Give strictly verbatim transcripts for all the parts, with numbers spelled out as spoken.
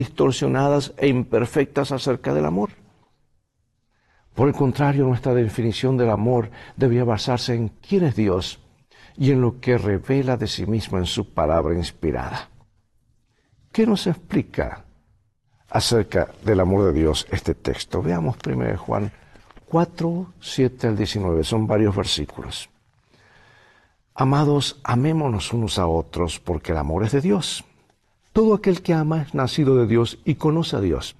distorsionadas e imperfectas acerca del amor. Por el contrario, nuestra definición del amor debía basarse en quién es Dios y en lo que revela de sí mismo en su palabra inspirada. ¿Qué nos explica acerca del amor de Dios este texto? Veamos primero Juan cuatro, siete al diecinueve, son varios versículos. Amados, amémonos unos a otros, porque el amor es de Dios. Todo aquel que ama es nacido de Dios y conoce a Dios.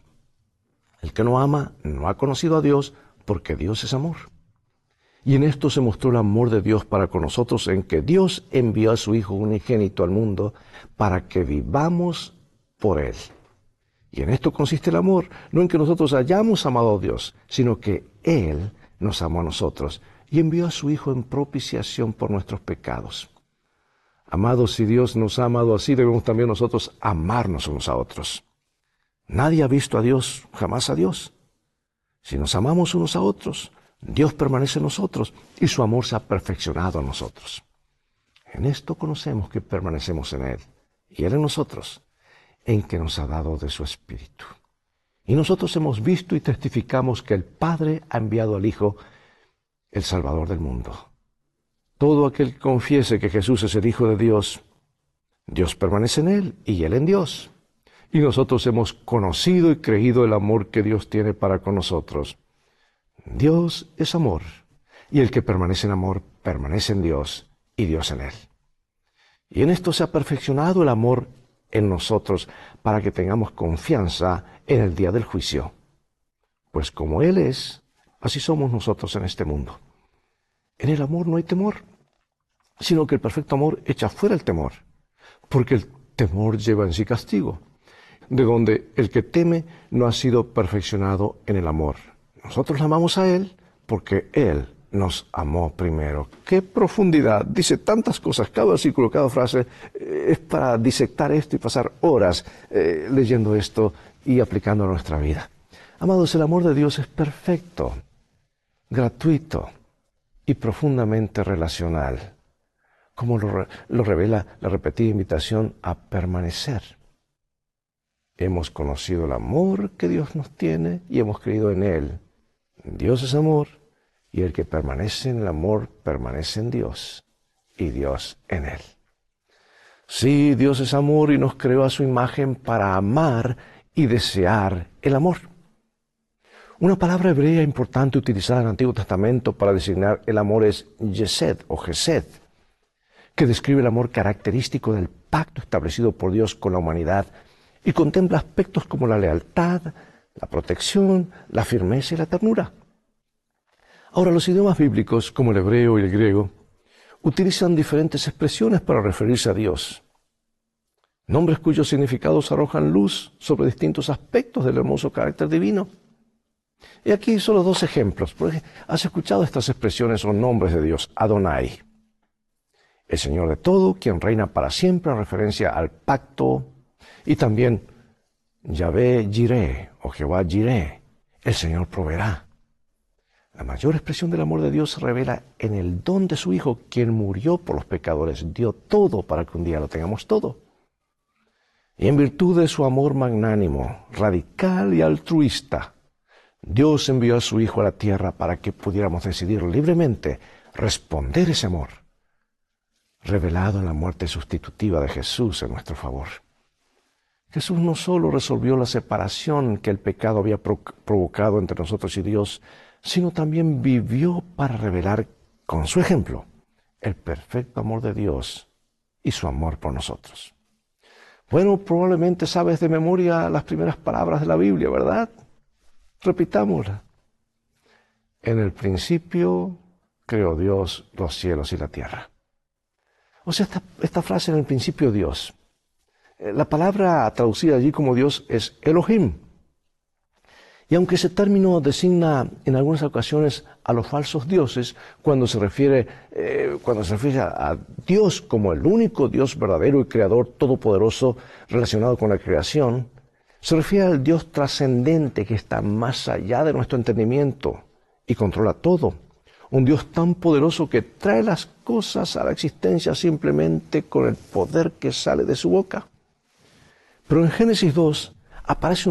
El que no ama no ha conocido a Dios, porque Dios es amor. Y en esto se mostró el amor de Dios para con nosotros, en que Dios envió a su Hijo unigénito al mundo para que vivamos por Él. Y en esto consiste el amor, no en que nosotros hayamos amado a Dios, sino que Él nos amó a nosotros y envió a su Hijo en propiciación por nuestros pecados. Amados, si Dios nos ha amado así, debemos también nosotros amarnos unos a otros. Nadie ha visto a Dios, jamás a Dios. Si nos amamos unos a otros, Dios permanece en nosotros y su amor se ha perfeccionado en nosotros. En esto conocemos que permanecemos en Él y Él en nosotros, en que nos ha dado de su Espíritu. Y nosotros hemos visto y testificamos que el Padre ha enviado al Hijo, el Salvador del mundo. Todo aquel que confiese que Jesús es el Hijo de Dios, Dios permanece en Él y Él en Dios. Y nosotros hemos conocido y creído el amor que Dios tiene para con nosotros. Dios es amor, y el que permanece en amor permanece en Dios y Dios en Él. Y en esto se ha perfeccionado el amor en nosotros para que tengamos confianza en el día del juicio. Pues como Él es, así somos nosotros en este mundo. En el amor no hay temor, sino que el perfecto amor echa fuera el temor, porque el temor lleva en sí castigo, de donde el que teme no ha sido perfeccionado en el amor. Nosotros amamos a Él porque Él nos amó primero. ¡Qué profundidad! Dice tantas cosas, cada versículo, cada frase, eh, es para disectar esto y pasar horas eh, leyendo esto y aplicando a nuestra vida. Amados, el amor de Dios es perfecto, gratuito y profundamente relacional, como lo, lo revela la repetida invitación a permanecer. Hemos conocido el amor que Dios nos tiene y hemos creído en Él. Dios es amor, y el que permanece en el amor permanece en Dios, y Dios en Él. Sí, Dios es amor y nos creó a su imagen para amar y desear el amor. Una palabra hebrea importante utilizada en el Antiguo Testamento para designar el amor es yesed o gesed, que describe el amor característico del pacto establecido por Dios con la humanidad y contempla aspectos como la lealtad, la protección, la firmeza y la ternura. Ahora, los idiomas bíblicos, como el hebreo y el griego, utilizan diferentes expresiones para referirse a Dios. Nombres cuyos significados arrojan luz sobre distintos aspectos del hermoso carácter divino. Y aquí solo dos ejemplos, porque has escuchado estas expresiones o nombres de Dios. Adonai, el Señor de todo, quien reina para siempre, en referencia al pacto. Y también Yahvé Jireh, o Jehová Jireh, el Señor proveerá. La mayor expresión del amor de Dios se revela en el don de su Hijo, quien murió por los pecadores, dio todo para que un día lo tengamos todo. Y en virtud de su amor magnánimo, radical y altruista, Dios envió a su Hijo a la tierra para que pudiéramos decidir libremente responder ese amor, revelado en la muerte sustitutiva de Jesús en nuestro favor. Jesús no solo resolvió la separación que el pecado había pro- provocado entre nosotros y Dios, sino también vivió para revelar con su ejemplo el perfecto amor de Dios y su amor por nosotros. Bueno, probablemente sabes de memoria las primeras palabras de la Biblia, ¿verdad? Repitámosla. En el principio creó Dios los cielos y la tierra. O sea, esta, esta frase, en el principio Dios. La palabra traducida allí como Dios es Elohim. Y aunque ese término designa en algunas ocasiones a los falsos dioses, cuando se refiere, eh, cuando se refiere a Dios como el único Dios verdadero y creador todopoderoso relacionado con la creación, se refiere al Dios trascendente que está más allá de nuestro entendimiento y controla todo. Un Dios tan poderoso que trae las cosas a la existencia simplemente con el poder que sale de su boca. Pero en Génesis dos aparece